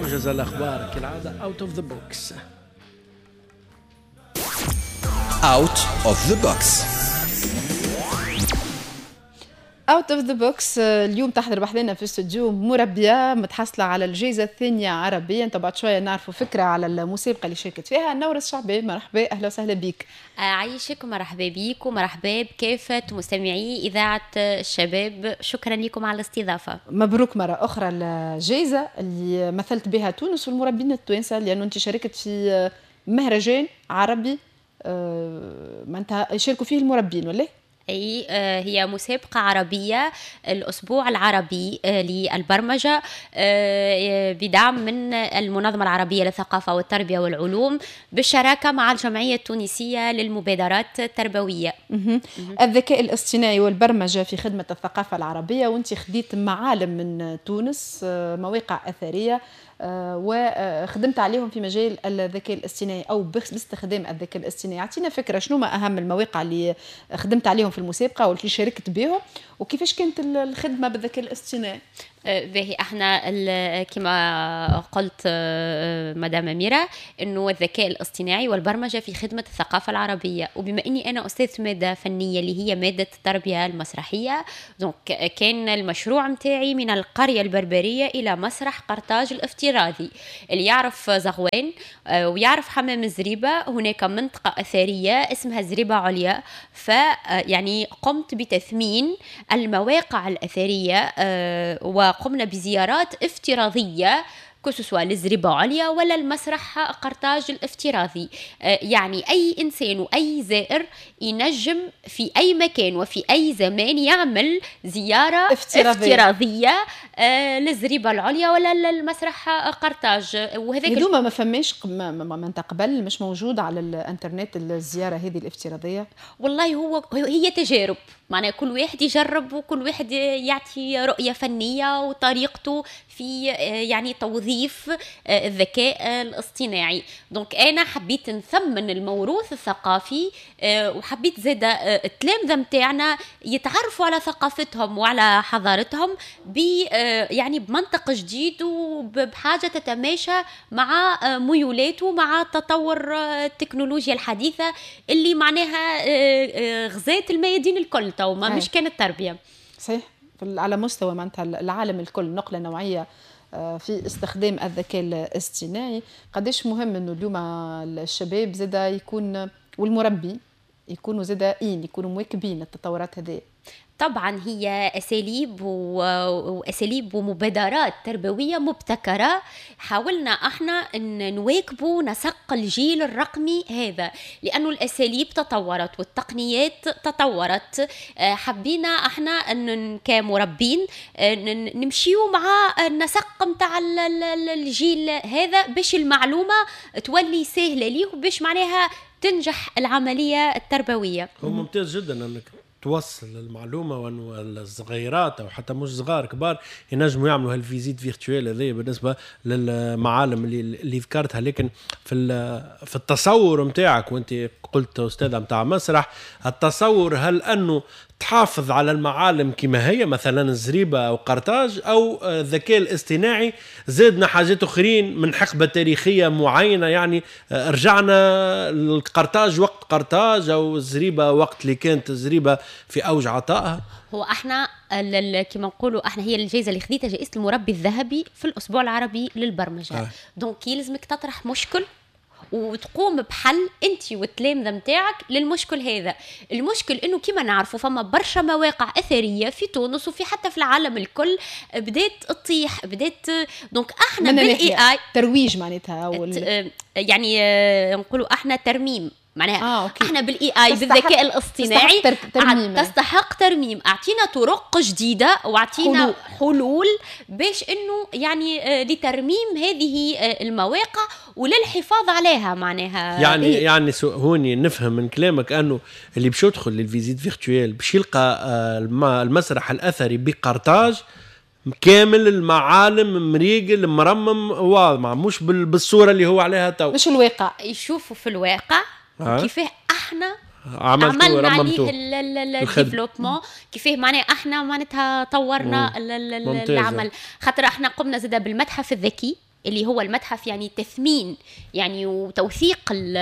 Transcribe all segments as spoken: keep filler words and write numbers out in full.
موجز الأخبار كالعادة Out of the Box. Out of the Box. Out of the Box اليوم تحضر بحثنا في الاستوديو مربية متحصلة على الجائزة الثانية عربية. انت بعد شوية نعرفوا فكرة على المسابقة اللي شاركت فيها. نورس شعبي، مرحبا، أهلا وسهلا بك. عايشك ومرحبا بيك ومرحبا بكافة مستمعي إذاعة الشباب. شكرا لكم على الاستضافة. مبروك مرة أخرى الجائزة اللي مثلت بها تونس والمربين التوانسة، لأنه أنت شاركت في مهرجان عربي ما أنت يشاركوا فيه المربين ولا؟ أي هي مسابقة عربية، الأسبوع العربي للبرمجة بدعم من المنظمة العربية للثقافة والتربية والعلوم بالشراكة مع الجمعية التونسية للمبادرات التربوية. الذكاء الاصطناعي والبرمجة في خدمة الثقافة العربية، وانت خديت معالم من تونس، مواقع أثرية، وخدمت عليهم في مجال الذكاء الاصطناعي أو باستخدام الذكاء الاصطناعي. اعطينا فكرة شنو ما أهم المواقع اللي خدمت عليهم في المسابقة واللي شاركت بهم، وكيفاش كانت الخدمة بالذكاء الاصطناعي؟ باهي احنا كما قلت مدام أميرة انه الذكاء الاصطناعي والبرمجة في خدمة الثقافة العربية، وبما اني انا استاذ مادة فنية اللي هي مادة التربية المسرحية، دونك كان المشروع متاعي من القرية البربرية الى مسرح قرطاج الافتراضي. اللي يعرف زغوان ويعرف حمام الزريبة، هناك منطقة أثرية اسمها زريبة عليا، فيعني قمت بتثمين المواقع الأثرية و قمنا بزيارات افتراضية كسوسوا للزريبة عليا ولا المسرح قرطاج الافتراضي. يعني أي إنسان وأي زائر ينجم في أي مكان وفي أي زمان يعمل زيارة افتراضية, افتراضية للزريبة العليا ولا المسرح قرطاج. وهذاك هذوما ما فماش من قبل، مش موجود على الانترنت الزيارة هذه الافتراضية. والله هو هي تجارب، معناها كل واحد يجرب وكل واحد يعطي رؤية فنية وطريقته في يعني توظيف الذكاء الاصطناعي. دونك أنا حبيت نثمن الموروث الثقافي، وحبيت زادة التلامذة متاعنا يتعرفوا على ثقافتهم وعلى حضارتهم ب يعني بمنطق جديد وبحاجة تتماشى مع ميولاته مع تطور التكنولوجيا الحديثة اللي معناها غزات الميادين الكل تو ما مش كانت تربية. صحيح، على مستوى معناتها العالم الكل نقلة نوعية في استخدام الذكاء الاصطناعي. قديش مهم انه اليوم الشباب زادا يكون والمربي يكونوا زادين يكونوا مواكبين التطورات هذه. طبعا هي أساليب وأساليب ومبادرات تربوية مبتكرة حاولنا احنا ان نواكبوا نسق الجيل الرقمي هذا، لأنه الأساليب تطورت والتقنيات تطورت. حبينا احنا ان كمربين نمشيوا مع النسق متاع الجيل هذا باش المعلومة تولي سهلة ليه وباش معناها تنجح العملية التربوية. هو ممتاز جدا انك توصل المعلومة، وأنه الصغيرات أو حتى مش صغار كبار ينجموا يعملوا هالفيزيت فيرتوال هذه بالنسبة للمعالم اللي, اللي ذكرتها. لكن في في التصور متاعك، وانت قلت أستاذة متاع مسرح، التصور هل أنه تحافظ على المعالم كما هي مثلا الزريبة أو قرطاج، أو الذكاء الاصطناعي زادنا حاجات أخرين من حقبة تاريخية معينة، يعني رجعنا القرطاج وقت قرطاج أو الزريبة وقت اللي كانت الزريبة في أوج عطائها؟ هو احنا كما نقولوا احنا هي الجائزة اللي خديتها جائزة المربي الذهبي في الأسبوع العربي للبرمجة. آه. دونك يلزمك تطرح مشكل وتقوم بحل انت والتلامذة متاعك للمشكل هذا. المشكل انه كما نعرفوا فما برشا مواقع اثريه في تونس وفي حتى في العالم الكل بدات تطيح بدات. دونك احنا بالاي اي ترويج معناتها وال... يعني نقولوا احنا ترميم معناها. آه، احنا بالاي اي بالذكاء الاصطناعي تستحق ترميم. تستحق ترميم. اعطينا طرق جديده واعطينا حلول. حلول باش انه يعني لترميم هذه المواقع وللحفاظ عليها معناها. يعني إيه؟ يعني هوني نفهم من كلامك انه اللي باش يدخل للفيزيت فيرتوال باش يلقى المسرح الاثري بقرطاج كامل، المعالم مريقل مرمم واضح، مش بالصوره اللي هو عليها تو، مش الواقع. يشوفوا في الواقع كيفاه احنا عملنا عليه الديفلوبمون، كيفاه معناها احنا معناتها طورنا العمل. خاطر احنا قمنا زاده بالمتحف الذكي اللي هو المتحف يعني تثمين يعني وتوثيق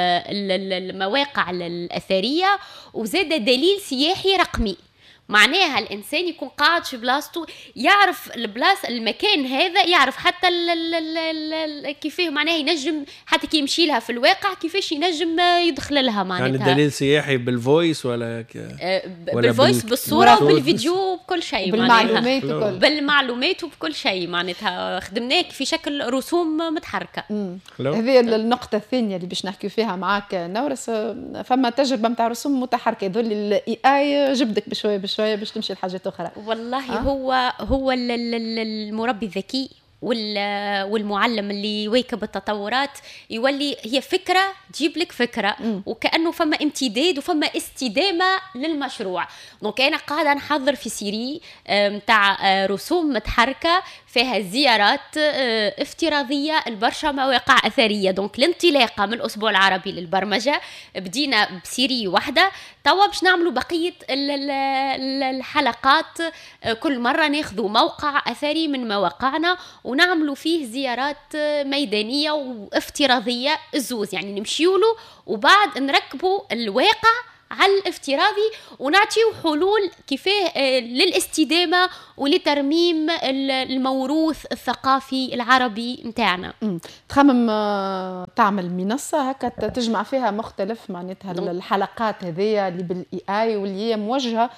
المواقع الأثرية، وزاد دليل سياحي رقمي. معناها الانسان يكون قاعد في بلاصته يعرف البلاصه المكان هذا، يعرف حتى ال ال ال كيفاه معناها ينجم حتى كي يمشي لها في الواقع كيفاش ينجم يدخل لها معناتها. يعني دليل سياحي بالفويس ولا ك... ولا بالفويس بال... بالصوره وبالفيديو بكل شيء، بالمعلومات وكل بالمعلومات وبكل شيء معناتها خدمناك في شكل رسوم متحركه. هذه النقطه الثانيه اللي باش نحكي فيها معك نورس. فما تجربه نتاع رسوم متحركه يظل الاي اي جبدك بشويه بشويه باش تمشي لحاجات اخرى. والله أه؟ هو هو المربي الذكي والمعلم اللي يواكب التطورات يولي هي فكرة تجيب لك فكرة م. وكأنه فما امتداد وفما استدامة للمشروع. دونك أنا قاعدة نحضر في سيري متاع رسوم متحركة فيها زيارات افتراضية لبرشا مواقع أثرية. دونك الانطلاقة من الأسبوع العربي للبرمجة بدينا بسيري واحدة، توا باش نعملوا بقية الحلقات كل مرة ناخذوا موقع أثري من مواقعنا ونعملوا فيه زيارات ميدانية وافتراضية الزوز، يعني نمشيوله وبعد نركبوا الواقع على الافتراضي ونعطيو حلول كيفاه للاستدامة ولترميم الموروث الثقافي العربي متاعنا. تخمم تعمل منصة هكا تجمع فيها مختلف معناتها الحلقات هذية اللي بالاي اي واللي هي موجهة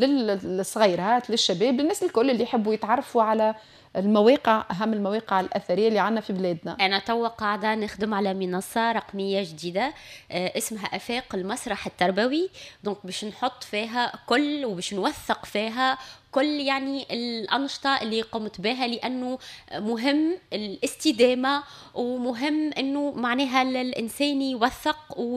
للصغيرات للشباب للناس الكل اللي يحبوا يتعرفوا على المواقع، أهم المواقع الأثرية اللي عنا في بلادنا. أنا توا قاعدة نخدم على منصة رقمية جديدة اسمها أفاق المسرح التربوي. دونك باش نحط فيها كل وباش نوثق فيها كل يعني الأنشطة اللي قمت بها، لأنه مهم الاستدامة ومهم أنه معناها الإنسان يوثق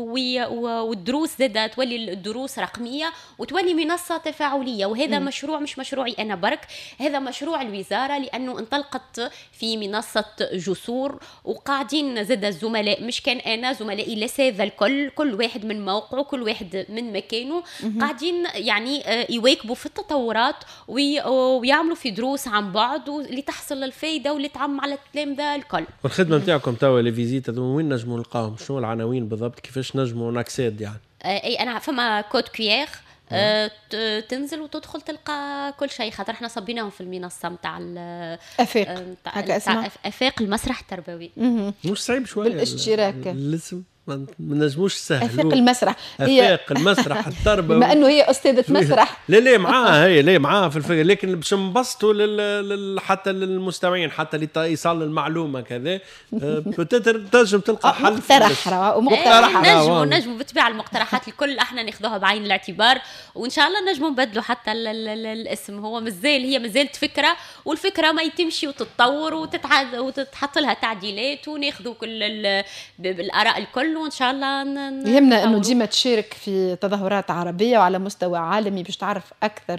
والدروس زادة تولي الدروس رقمية وتولي منصة تفاعلية. وهذا م. مشروع مش مشروعي أنا برك، هذا مشروع الوزارة، لأنه انطلقت في منصة جسور وقاعدين زادة الزملاء مش كان أنا زملائي لساذا الكل كل واحد من موقعه كل واحد من مكانه م. قاعدين يعني يواكبوا في التطورات ويعملوا في دروس عن بعد لتحصل الفايدة ولتعم على الكلام ذا الكل. والخدمة نتاعكم توا لي فيزيت وين نجموا نلقاهم؟ شنو العناوين بالضبط؟ كيفاش نجموا ناكسيد يعني؟ اي انا فما كود كيير أه تنزل وتدخل تلقى كل شيء، خاطر احنا صبيناهم في المنصه نتاع افاق هكا اسمها افاق المسرح التربوي. مش صعيب شويه بالاشتراك الاسم ما نجموش سهل. افاق المسرح هي افاق المسرح التربوي بما انه هي استاذه مسرح. لا لا معاها هي لا معاها في الفكره، لكن باش نبسطوا لل... حتى للمستمعين حتى اللي يصل المعلومه كذا بتقدر تنجم تلقى حل مقترح ومقترح نجموا نجموا بالطبيعه المقترحات الكل احنا ناخذوها بعين الاعتبار، وان شاء الله نجموا نبدلوا حتى ال ال ال الاسم. هو مازال هي مازالت فكره، والفكره ما يتمشي وتتطور وتتعاد وتتحط لها تعديلات وناخذوا كل الاراء الكل، وان شاء الله يهمنا انه ديما تشارك في تظاهرات عربيه وعلى مستوى عالمي باش تعرف اكثر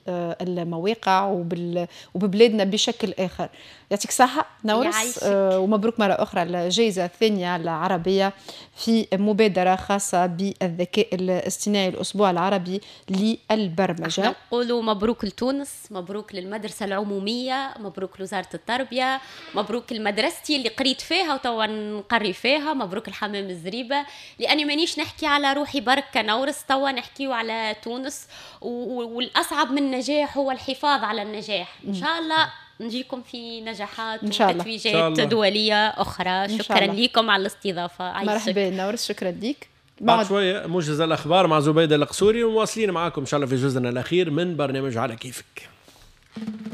بالمواقع وبال وببلادنا بشكل اخر. يعطيك صحة نورس، آه ومبروك مرة أخرى الجائزة الثانية العربية في مبادرة خاصة بالذكاء الاصطناعي الأسبوع العربي للبرمجة. نقولوا مبروك لتونس، مبروك للمدرسة العمومية، مبروك لوزارة التربية، مبروك لمدرستي اللي قريت فيها وتوا نقري فيها، مبروك الحمام الزريبة، لأني مانيش نحكي على روحي برك كنورس، توا نحكيو على تونس، والأصعب من النجاح هو الحفاظ على النجاح. إن شاء الله نجيكم في نجاحات وتتويجات دولية أخرى. شكرا لكم على الاستضافة. مرحبا نورس، شكرا لك. بعد شوية موجز الأخبار مع زبيدة القصوري، ومواصلين معاكم إن شاء الله في جزءنا الأخير من برنامج على كيفك.